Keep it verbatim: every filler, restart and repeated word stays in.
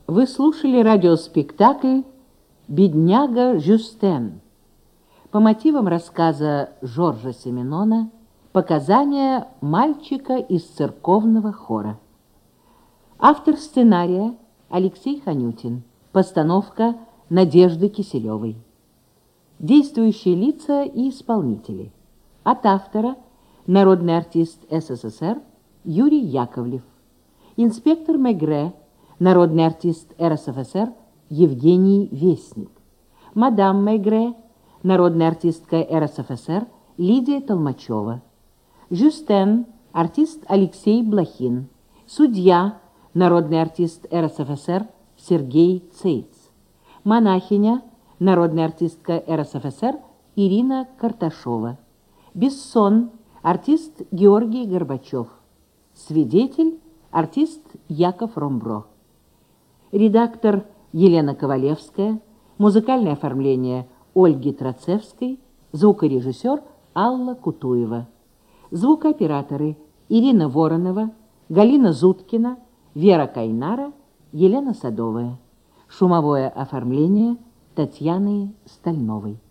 Вы слушали радиоспектакль «Бедняга Жюстен» по мотивам рассказа Жоржа Сименона «Показания мальчика из церковного хора». Автор сценария Алексей Ханютин. Постановка Надежды Киселевой. Действующие лица и исполнители. От автора народный артист СССР Юрий Яковлев. Инспектор Мегре, народный артист РСФСР Евгений Вестник. Мадам Мегре, народная артистка РСФСР Лидия Толмачева. Жюстен, артист Алексей Блохин. Судья, народный артист РСФСР Сергей Цейц. Монахиня, народная артистка РСФСР Ирина Карташова. Бессон, артист Георгий Горбачев. Свидетель, артист Яков Ромбро. Редактор Елена Ковалевская. Музыкальное оформление Ольги Троцевской. Звукорежиссер Алла Кутуева. Звукооператоры Ирина Воронова, Галина Зуткина, Вера Кайнара, Елена Садовая. Шумовое оформление Татьяны Стальновой.